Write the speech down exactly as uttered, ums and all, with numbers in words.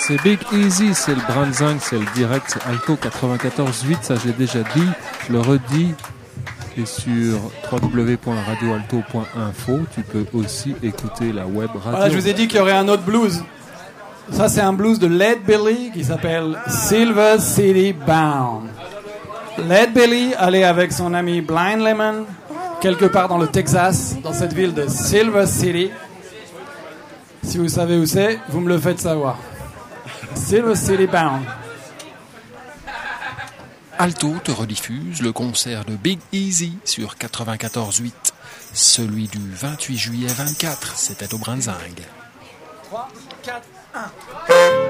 C'est Big Easy, c'est le Branzang, c'est le direct, c'est Alto quatre-vingt-quatorze huit, ça j'ai déjà dit, je le redis. Et sur w w w point radio alto point info, tu peux aussi écouter la web radio. Voilà, je vous ai dit qu'il y aurait un autre blues. Ça, c'est un blues de Lead Belly qui s'appelle Silver City Bound. Lead Belly allait avec son ami Blind Lemon quelque part dans le Texas, dans cette ville de Silver City. Si vous savez où c'est, vous me le faites savoir. Silver City Bound. Alto te rediffuse le concert de Big Easy sur quatre-vingt-quatorze huit. Celui du vingt-huit juillet vingt-quatre, c'était au Branzang. trois, quatre, un